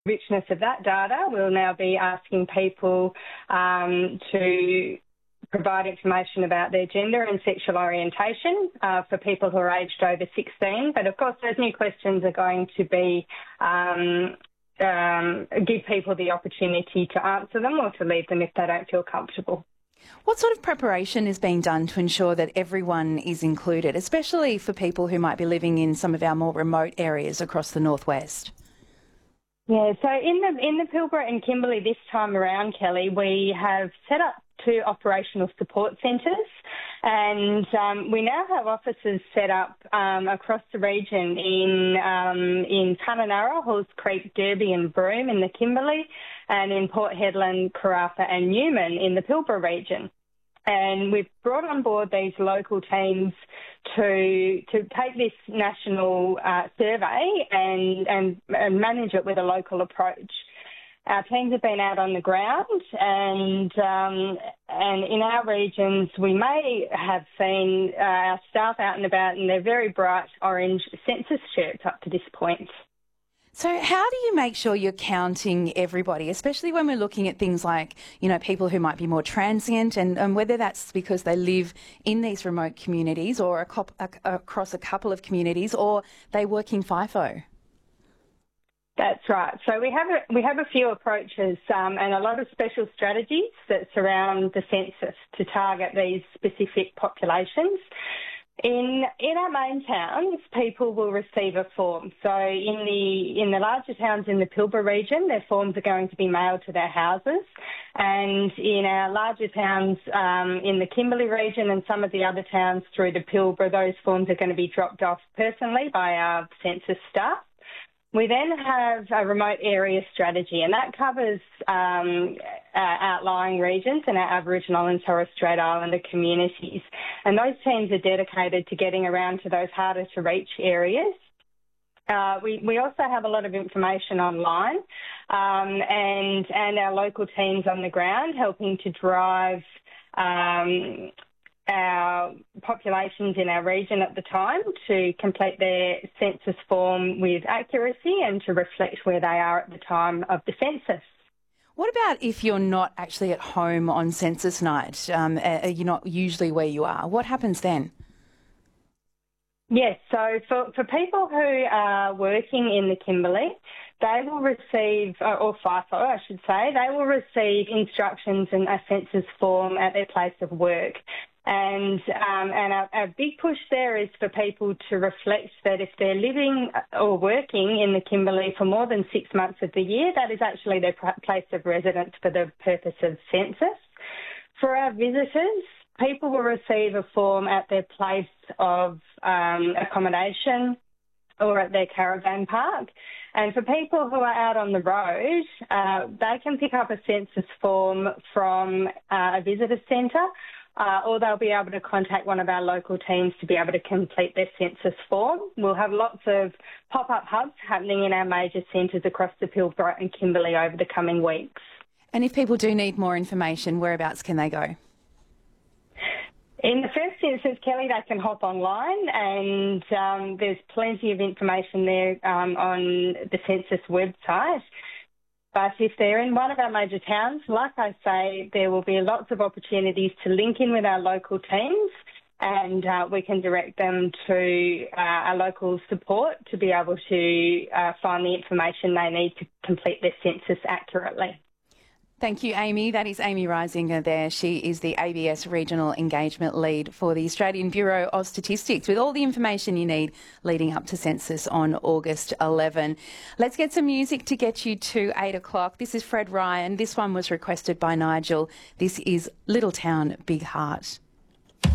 richness of that data, we'll now be asking people to provide information about their gender and sexual orientation for people who are aged over 16. But of course, those new questions are going to be give people the opportunity to answer them or to leave them if they don't feel comfortable. What sort of preparation is being done to ensure that everyone is included, especially for people who might be living in some of our more remote areas across the northwest? Yeah, so in the Pilbara and Kimberley this time around, Kelly, we have set up 2 operational support centres, and we now have offices set up across the region in Kununurra, Halls Creek, Derby and Broome in the Kimberley, and in Port Hedland, Karratha and Newman in the Pilbara region. And we've brought on board these local teams to take this national survey and manage it with a local approach. Our teams have been out on the ground, and in our regions we may have seen our staff out and about in their very bright orange census shirts up to this point. So how do you make sure you're counting everybody, especially when we're looking at things like, you know, people who might be more transient and whether that's because they live in these remote communities or across a couple of communities or they work in FIFO? That's right. So we have a few approaches and a lot of special strategies that surround the census to target these specific populations. In our main towns, people will receive a form. So in the larger towns in the Pilbara region, their forms are going to be mailed to their houses. And in our larger towns in the Kimberley region and some of the other towns through the Pilbara, those forms are going to be dropped off personally by our census staff. We then have a remote area strategy, and that covers outlying regions and our Aboriginal and Torres Strait Islander communities. And those teams are dedicated to getting around to those harder to reach areas. We also have a lot of information online and our local teams on the ground helping to drive our populations in our region at the time to complete their census form with accuracy and to reflect where they are at the time of the census. What about if you're not actually at home on census night? You're not usually where you are. What happens then? Yes, so for people who are working in the Kimberley, they will receive, or FIFO I should say, they will receive instructions and a census form at their place of work. And our big push there is for people to reflect that if they're living or working in the Kimberley for more than 6 months of the year, that is actually their place of residence for the purpose of census. For our visitors, people will receive a form at their place of accommodation or at their caravan park. And for people who are out on the road, they can pick up a census form from a visitor centre, or they'll be able to contact one of our local teams to be able to complete their census form. We'll have lots of pop-up hubs happening in our major centres across the Pilbara and Kimberley over the coming weeks. And if people do need more information, whereabouts can they go? In the first instance, Kelly, they can hop online and there's plenty of information there on the census website. But if they're in one of our major towns, like I say, there will be lots of opportunities to link in with our local teams and we can direct them to our local support to be able to find the information they need to complete their census accurately. Thank you, Amy. That is Amy Reisinger there. She is the ABS Regional Engagement Lead for the Australian Bureau of Statistics, with all the information you need leading up to census on August 11. Let's get some music to get you to 8 o'clock. This is Fred Ryan. This one was requested by Nigel. This is Little Town, Big Heart.